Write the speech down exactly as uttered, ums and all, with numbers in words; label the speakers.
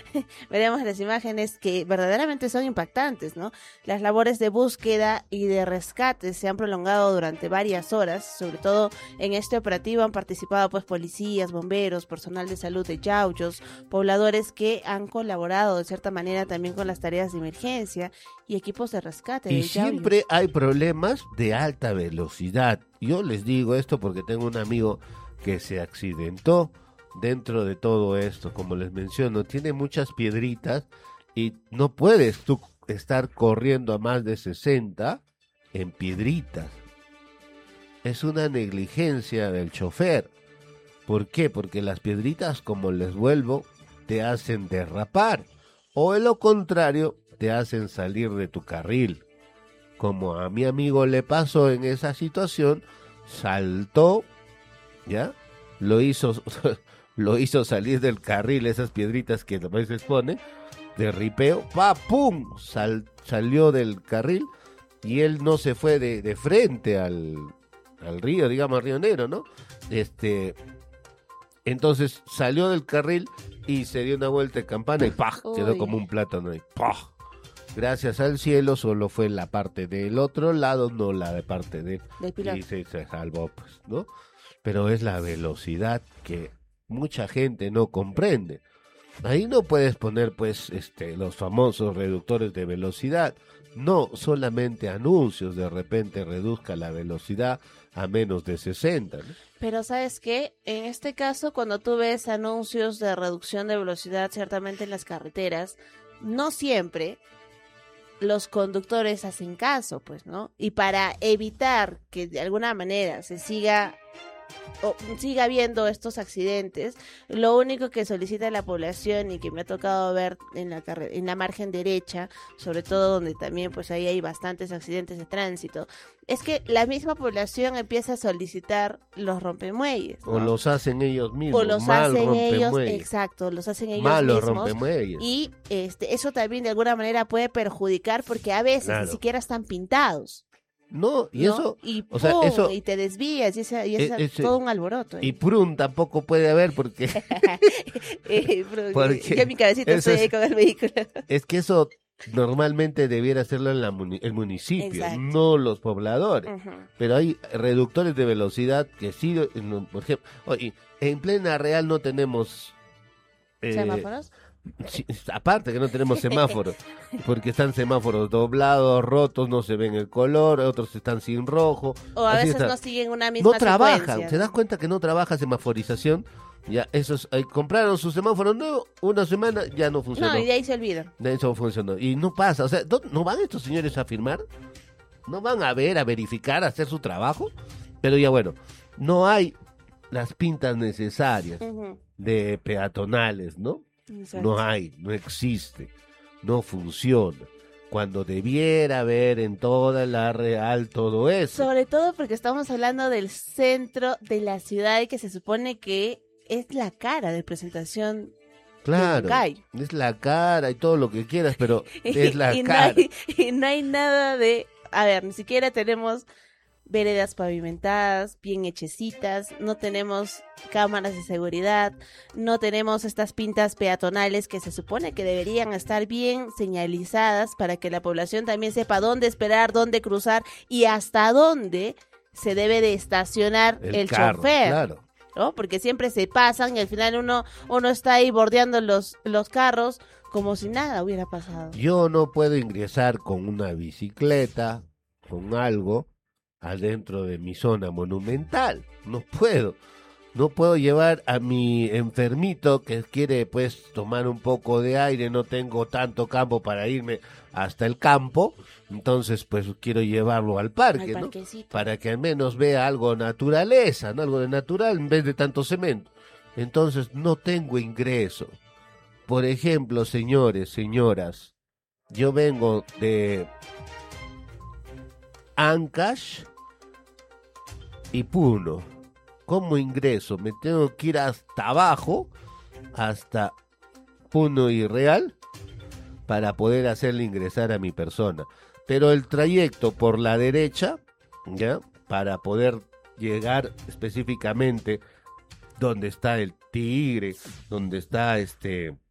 Speaker 1: veremos las imágenes que verdaderamente son impactantes, ¿no? Las labores de búsqueda y de rescate se han prolongado durante varias horas, sobre todo en este operativo han participado pues policías, bomberos, personal de salud de Yauyos, pobladores que han colaborado de cierta manera también con las tareas de emergencia y equipos de rescate.
Speaker 2: Y
Speaker 1: de
Speaker 2: siempre
Speaker 1: Yauyos.
Speaker 2: hay problemas de alta velocidad. Yo les digo esto porque tengo un amigo que se accidentó dentro de todo esto, como les menciono, tiene muchas piedritas y no puedes tú estar corriendo a más de sesenta en piedritas. Es una negligencia del chofer. ¿Por qué? Porque las piedritas, como les vuelvo, te hacen derrapar o en lo contrario, te hacen salir de tu carril. Como a mi amigo le pasó en esa situación, saltó, ¿ya? Lo hizo lo hizo salir del carril, esas piedritas que a veces pone, de ripeo, pa, pum, sal, salió del carril y él no se fue de, de frente al, al río, digamos, al río Negro, ¿no? Este, entonces salió del carril y se dio una vuelta de campana y ¡pah! Quedó como un plátano y ¡pah! Gracias al cielo solo fue la parte del otro lado, no la de parte de
Speaker 1: Del
Speaker 2: y se, se salvó, pues, ¿no? Pero es la velocidad que mucha gente no comprende. Ahí no puedes poner, pues, este, los famosos reductores de velocidad. No, solamente anuncios, de repente reduzca la velocidad a menos de sesenta, ¿no?
Speaker 1: Pero ¿sabes qué? En este caso, cuando tú ves anuncios de reducción de velocidad, ciertamente en las carreteras, no siempre los conductores hacen caso, pues, ¿no? Y para evitar que de alguna manera se siga o siga habiendo estos accidentes, lo único que solicita la población y que me ha tocado ver en la carre- en la margen derecha, sobre todo donde también pues ahí hay bastantes accidentes de tránsito, es que la misma población empieza a solicitar los rompemuelles, ¿no?
Speaker 2: O los hacen ellos mismos,
Speaker 1: o los
Speaker 2: mal
Speaker 1: hacen ellos,
Speaker 2: rompemuelles.
Speaker 1: exacto, los hacen ellos
Speaker 2: Malos
Speaker 1: mismos
Speaker 2: rompemuelles.
Speaker 1: y este eso también de alguna manera puede perjudicar porque a veces
Speaker 2: Claro.
Speaker 1: ni siquiera están pintados.
Speaker 2: No, y
Speaker 1: ¿no?
Speaker 2: eso,
Speaker 1: y,
Speaker 2: o sea,
Speaker 1: ¡pum!
Speaker 2: eso
Speaker 1: Y te desvías y, esa, y es
Speaker 2: e- ese-
Speaker 1: todo un alboroto. ¿eh?
Speaker 2: y prun tampoco puede haber porque
Speaker 1: Eh, pero
Speaker 2: porque
Speaker 1: ya mi cabecita
Speaker 2: eso
Speaker 1: estoy
Speaker 2: es-
Speaker 1: ahí con el vehículo.
Speaker 2: es que eso normalmente debiera hacerlo en la muni- el municipio,
Speaker 1: Exacto.
Speaker 2: no los pobladores.
Speaker 1: Ujú.
Speaker 2: Pero hay reductores de velocidad que sí, no, por ejemplo, oye, en plena real no tenemos eh,
Speaker 1: ¿Semáforos?
Speaker 2: sí, aparte que no tenemos semáforos, porque están semáforos doblados, rotos, no se ven el color, otros están sin rojo.
Speaker 1: O a
Speaker 2: así
Speaker 1: veces
Speaker 2: está.
Speaker 1: no siguen una misma
Speaker 2: No trabajan,
Speaker 1: secuencia,
Speaker 2: ¿te
Speaker 1: ¿no?
Speaker 2: das cuenta que no trabaja semaforización? Ya, esos eh, compraron su semáforo nuevo, una semana ya no funcionó.
Speaker 1: No, y de ahí se olvidan.
Speaker 2: De eso funcionó. Y no pasa, o sea, ¿no, no van estos señores a firmar? ¿No van a ver, a verificar, a hacer su trabajo? Pero ya bueno, no hay las pintas necesarias
Speaker 1: Ujú.
Speaker 2: de peatonales, ¿no?
Speaker 1: Exacto.
Speaker 2: No hay, no existe, no funciona. Cuando debiera haber en toda la real todo eso.
Speaker 1: Sobre todo porque estamos hablando del centro de la ciudad y que se supone que es la cara de presentación.
Speaker 2: Claro,
Speaker 1: Huancayo.
Speaker 2: es la cara y todo lo que quieras, pero es la
Speaker 1: y, no
Speaker 2: cara.
Speaker 1: hay, y no hay nada de... A ver, ni siquiera tenemos veredas pavimentadas, bien hechecitas, no tenemos cámaras de seguridad, no tenemos estas pintas peatonales que se supone que deberían estar bien señalizadas para que la población también sepa dónde esperar, dónde cruzar y hasta dónde se debe de estacionar el,
Speaker 2: El carro,
Speaker 1: chofer.
Speaker 2: claro.
Speaker 1: ¿No? Porque siempre se pasan y al final uno, uno está ahí bordeando los, los carros como si nada hubiera pasado.
Speaker 2: Yo no puedo ingresar con una bicicleta, con algo, adentro de mi zona monumental. No puedo. No puedo llevar a mi enfermito que quiere pues tomar un poco de aire, no tengo tanto campo para irme hasta el campo, entonces pues quiero llevarlo al parque,
Speaker 1: Al
Speaker 2: ¿no?
Speaker 1: parquecito.
Speaker 2: Para que al menos vea algo naturaleza, ¿no? Algo de natural en vez de tanto cemento. Entonces no tengo ingreso. Por ejemplo, señores, señoras, yo vengo de Ancash y Puno. ¿Cómo ingreso? Me tengo que ir hasta abajo, hasta Puno y Real, para poder hacerle ingresar a mi persona. Pero el trayecto por la derecha, ¿ya? Para poder llegar específicamente donde está el Tigre, donde está este